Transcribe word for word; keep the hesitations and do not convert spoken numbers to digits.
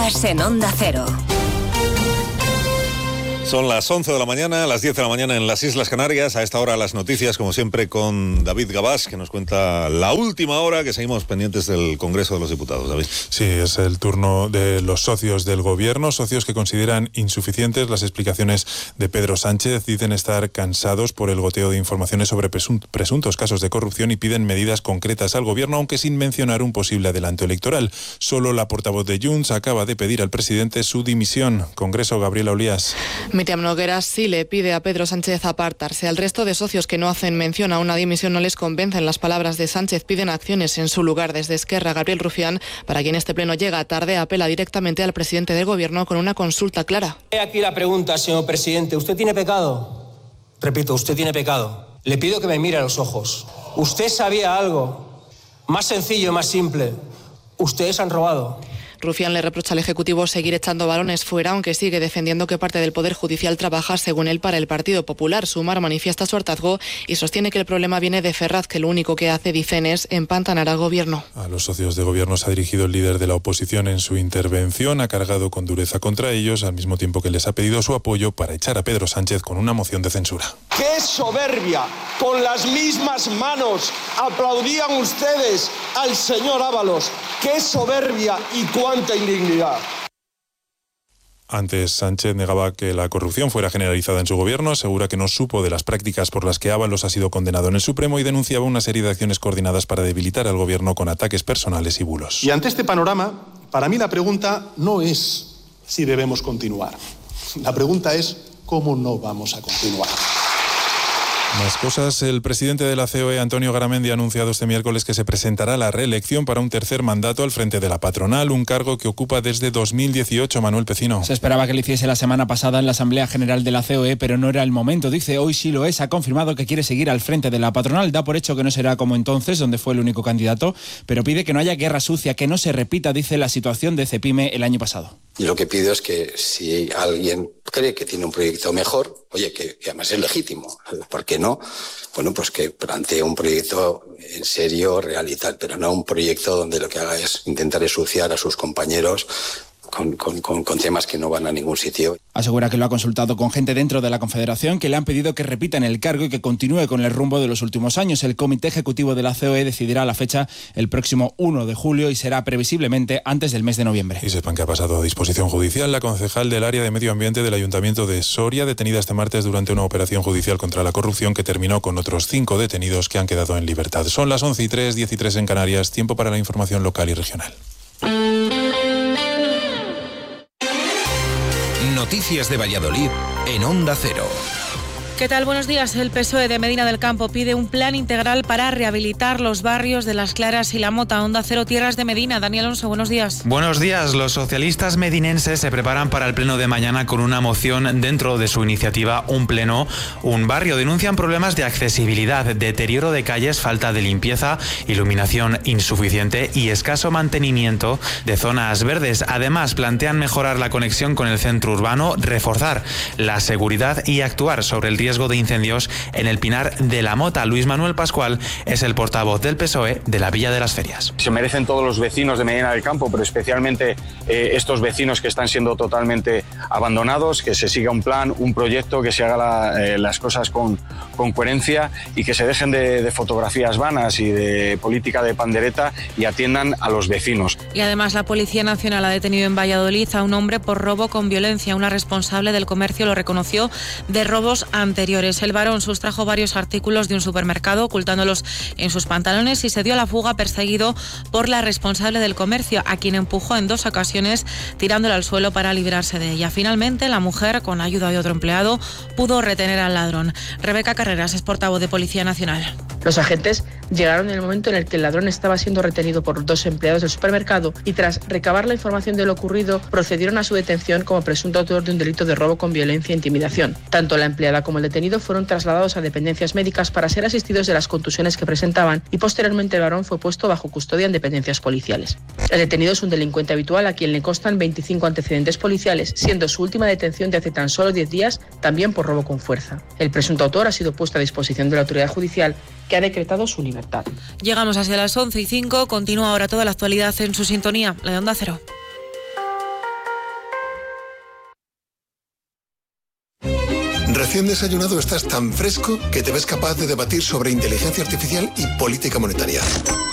Noticias en Onda Cero. Son las once de la mañana, las diez de la mañana en las Islas Canarias. A esta hora las noticias, como siempre, con David Gabás, que nos cuenta la última hora, que seguimos pendientes del Congreso de los Diputados. David. Sí, es el turno de los socios del Gobierno, socios que consideran insuficientes las explicaciones de Pedro Sánchez. Dicen estar cansados por el goteo de informaciones sobre presuntos casos de corrupción y piden medidas concretas al Gobierno, aunque sin mencionar un posible adelanto electoral. Solo la portavoz de Junts acaba de pedir al presidente su dimisión. Congreso, Gabriela Olías. Miriam Nogueras sí le pide a Pedro Sánchez apartarse. Al resto de socios que no hacen mención a una dimisión no les convencen las palabras de Sánchez. Piden acciones en su lugar. Desde Esquerra, Gabriel Rufián, para quien este pleno llega tarde, apela directamente al presidente del Gobierno con una consulta clara. He aquí la pregunta, señor presidente. ¿Usted tiene pecado? Repito, usted tiene pecado. Le pido que me mire a los ojos. ¿Usted sabía algo? Más sencillo, más simple. Ustedes han robado. Rufián le reprocha al Ejecutivo seguir echando balones fuera, aunque sigue defendiendo que parte del Poder Judicial trabaja, según él, para el Partido Popular. Sumar manifiesta su hartazgo y sostiene que el problema viene de Ferraz, que lo único que hace, dicen, es empantanar al Gobierno. A los socios de Gobierno se ha dirigido el líder de la oposición en su intervención. Ha cargado con dureza contra ellos, al mismo tiempo que les ha pedido su apoyo para echar a Pedro Sánchez con una moción de censura. ¡Qué soberbia! Con las mismas manos aplaudían ustedes al señor Ábalos. ¡Qué soberbia y cuánta indignidad! Antes, Sánchez negaba que la corrupción fuera generalizada en su gobierno, asegura que no supo de las prácticas por las que Ábalos ha sido condenado en el Supremo y denunciaba una serie de acciones coordinadas para debilitar al gobierno con ataques personales y bulos. Y ante este panorama, para mí la pregunta no es si debemos continuar. La pregunta es cómo no vamos a continuar. Más cosas. El presidente de la C O E, Antonio Garamendi, ha anunciado este miércoles que se presentará a la reelección para un tercer mandato al frente de la patronal, un cargo que ocupa desde dos mil dieciocho. Manuel Pecino. Se esperaba que lo hiciese la semana pasada en la Asamblea General de la C O E, pero no era el momento. Dice, hoy sí lo es. Ha confirmado que quiere seguir al frente de la patronal. Da por hecho que no será como entonces, donde fue el único candidato, pero pide que no haya guerra sucia, que no se repita, dice, la situación de Cepime el año pasado. Y lo que pido es que si alguien cree que tiene un proyecto mejor, oye, que, que además es legítimo, ¿por qué no? Bueno, pues que plantee un proyecto en serio, real y tal, pero no un proyecto donde lo que haga es intentar ensuciar a sus compañeros Con, con, con, con temas que no van a ningún sitio. Asegura que lo ha consultado con gente dentro de la Confederación que le han pedido que repita en el cargo y que continúe con el rumbo de los últimos años. El Comité Ejecutivo de la C O E decidirá la fecha el próximo uno de julio y será previsiblemente antes del mes de noviembre. Y sepan que ha pasado a disposición judicial la concejal del área de Medio Ambiente del Ayuntamiento de Soria, detenida este martes durante una operación judicial contra la corrupción que terminó con otros cinco detenidos que han quedado en libertad. Son las once y tres, diez y tres en Canarias, tiempo para la información local y regional. Noticias de Valladolid en Onda Cero. ¿Qué tal? Buenos días. El P S O E de Medina del Campo pide un plan integral para rehabilitar los barrios de Las Claras y La Mota. Onda Cero, Tierras de Medina. Daniel Alonso, buenos días. Buenos días. Los socialistas medinenses se preparan para el pleno de mañana con una moción dentro de su iniciativa Un Pleno, Un Barrio. Denuncian problemas de accesibilidad, deterioro de calles, falta de limpieza, iluminación insuficiente y escaso mantenimiento de zonas verdes. Además, plantean mejorar la conexión con el centro urbano, reforzar la seguridad y actuar sobre el riesgo de incendios en el Pinar de la Mota. Luis Manuel Pascual es el portavoz del P S O E de la Villa de las Ferias. Se merecen todos los vecinos de Medina del Campo, pero especialmente eh, estos vecinos que están siendo totalmente abandonados, que se siga un plan, un proyecto, que se haga la, eh, las cosas con, con coherencia y que se dejen de, de fotografías vanas y de política de pandereta y atiendan a los vecinos. Y además la Policía Nacional ha detenido en Valladolid a un hombre por robo con violencia. Una responsable del comercio lo reconoció de robos anteriores. El varón sustrajo varios artículos de un supermercado ocultándolos en sus pantalones y se dio a la fuga perseguido por la responsable del comercio, a quien empujó en dos ocasiones tirándola al suelo para librarse de ella. Finalmente, la mujer, con ayuda de otro empleado, pudo retener al ladrón. Rebeca Carreras es portavoz de Policía Nacional. Los agentes llegaron en el momento en el que el ladrón estaba siendo retenido por dos empleados del supermercado y tras recabar la información de lo ocurrido procedieron a su detención como presunto autor de un delito de robo con violencia e intimidación. Tanto la empleada como el detenido fueron trasladados a dependencias médicas para ser asistidos de las contusiones que presentaban y posteriormente el varón fue puesto bajo custodia en dependencias policiales. El detenido es un delincuente habitual a quien le constan veinticinco antecedentes policiales, siendo su última detención de hace tan solo diez días también por robo con fuerza. El presunto autor ha sido puesto a disposición de la autoridad judicial que ha decretado su libertad. Llegamos hacia las once y cinco. Continúa ahora toda la actualidad en su sintonía, la de Onda Cero. Recién desayunado estás tan fresco que te ves capaz de debatir sobre inteligencia artificial y política monetaria.